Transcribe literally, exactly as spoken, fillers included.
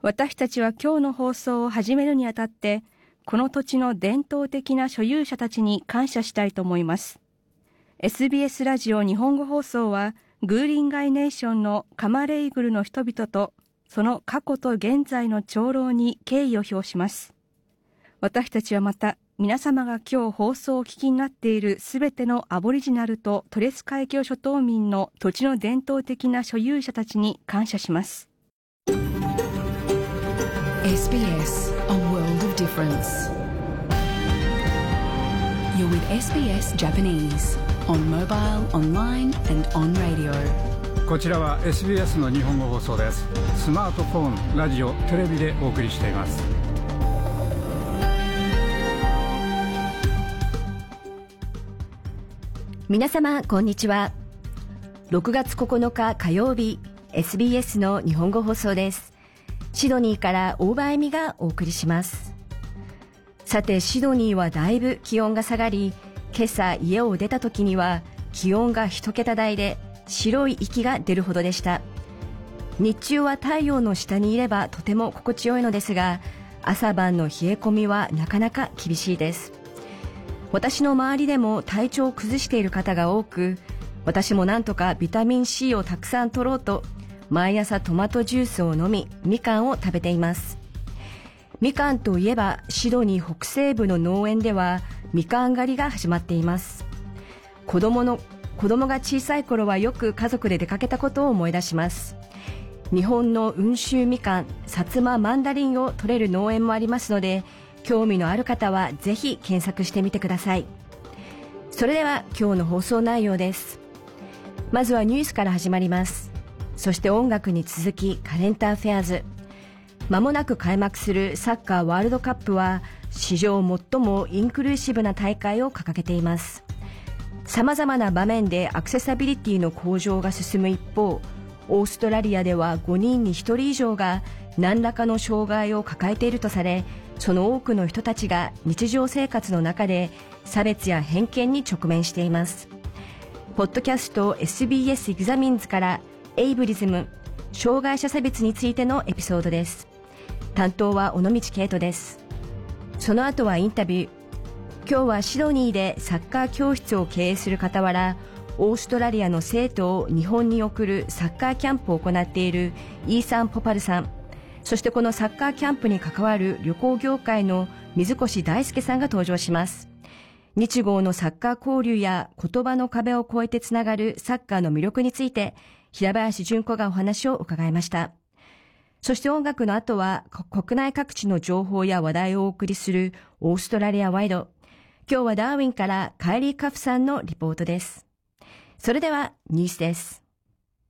私たちは今日の放送を始めるにあたって、この土地の伝統的な所有者たちに感謝したいと思います。エスビーエス ラジオ日本語放送は、グーリンガイネーションのカマレイグルの人々と、その過去と現在の長老に敬意を表します。私たちはまた、皆様が今日放送をお聞きになっているすべてのアボリジナルとトレス海峡諸島民の土地の伝統的な所有者たちに感謝します。 エスビーエス, a world of difference. You're with エスビーエス Japanese on mobile, online and on radio. こちらは エスビーエス の日本語放送です。スマートフォン、ラジオ、テレビでお送りしています。 皆様こんにちは。ろくがつここのか火曜日、 エスビーエス の日本語放送です。シドニーから大場恵美がお送りします。さて、シドニーはだいぶ気温が下がり、今朝家を出た時には気温が一桁台で白い息が出るほどでした。日中は太陽の下にいればとても心地よいのですが、朝晩の冷え込みはなかなか厳しいです。私の周りでも体調を崩している方が多く、私もなんとかビタミン C をたくさん取ろうと毎朝トマトジュースを飲み、みかんを食べています。みかんといえば、シドニー北西部の農園ではみかん狩りが始まっています。子供の子供が小さい頃はよく家族で出かけたことを思い出します。日本の温州みかん、薩摩マンダリンを取れる農園もありますので、興味のある方はぜひ検索してみてください。それでは今日の放送内容です。まずはニュースから始まります。そして音楽に続きカレンターフェアーズ。まもなく開幕するサッカーワールドカップは、史上最もインクルーシブな大会を掲げています。様々な場面でアクセサビリティの向上が進む一方、オーストラリアではごにんにひとり以上が何らかの障害を抱えているとされ、その多くの人たちが日常生活の中で差別や偏見に直面しています。ポッドキャスト エスビーエス エグザミンズからエイブリズム、障害者差別についてのエピソードです。担当は尾道圭人です。その後はインタビュー。今日はシドニーでサッカー教室を経営する傍ら、オーストラリアの生徒を日本に送るサッカーキャンプを行っているイーサン・ポパルさん、そしてこのサッカーキャンプに関わる旅行業界の水越大輔さんが登場します。日豪のサッカー交流や言葉の壁を越えてつながるサッカーの魅力について、平林純子がお話を伺いました。そして音楽の後は国内各地の情報や話題をお送りするオーストラリアワイド。今日はダーウィンからカイリー・カフさんのリポートです。それではニュースです。